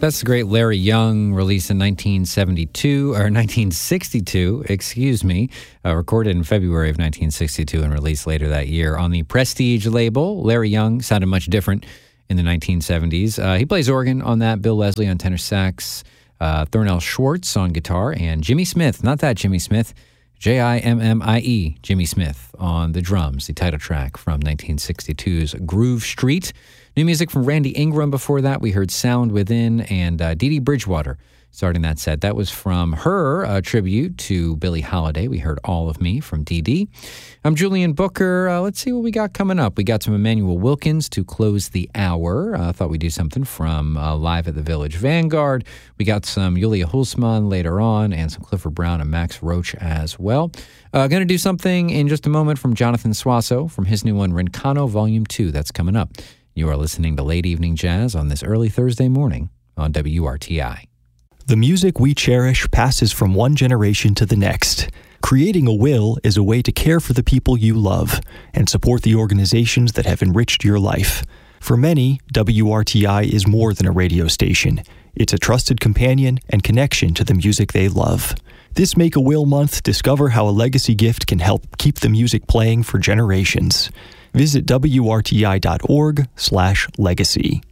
That's the great Larry Young, released in 1962, recorded in February of 1962 and released later that year on the Prestige label. Larry Young sounded much different in the 1970s. He plays organ on that, Bill Leslie on tenor sax, Thornell Schwartz on guitar, and Jimmy Smith, not that Jimmy Smith, Jimmie, Jimmy Smith on the drums, the title track from 1962's Groove Street. New music from Randy Ingram before that. We heard Sound Within and Dee Dee Bridgewater starting that set. That was from her tribute to Billie Holiday. We heard All of Me from Dee Dee. I'm Julian Booker. Let's see what we got coming up. We got some Emmanuel Wilkins to close the hour. I thought we'd do something from Live at the Village Vanguard. We got some Julia Hulsmann later on and some Clifford Brown and Max Roach as well. Going to do something in just a moment from Jonathan Suaso from his new one, Rincano Volume 2. That's coming up. You are listening to Late Evening Jazz on this early Thursday morning on WRTI. The music we cherish passes from one generation to the next. Creating a will is a way to care for the people you love and support the organizations that have enriched your life. For many, WRTI is more than a radio station. It's a trusted companion and connection to the music they love. This Make a Will month, discover how a legacy gift can help keep the music playing for generations. Visit WRTI.org/legacy.